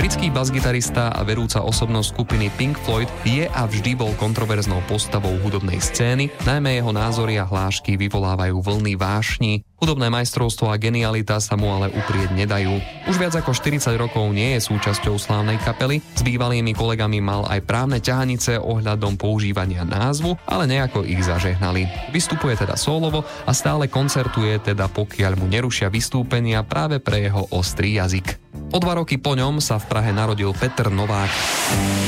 Britský basgitarista a vedúca osobnosť skupiny Pink Floyd je a vždy bol kontroverznou postavou hudobnej scény, najmä jeho názory a hlášky vyvolávajú vlny vášni. Hudobné majstrovstvo a genialita sa mu ale uprieť nedajú. Už viac ako 40 rokov nie je súčasťou slávnej kapely, s bývalými kolegami mal aj právne ťahanice ohľadom používania názvu, ale nejako ich zažehnali. Vystupuje teda sólovo a stále koncertuje, teda pokiaľ mu nerušia vystúpenia práve pre jeho ostrý jazyk. O 2 roky po ňom sa v Prahe narodil Peter Novák.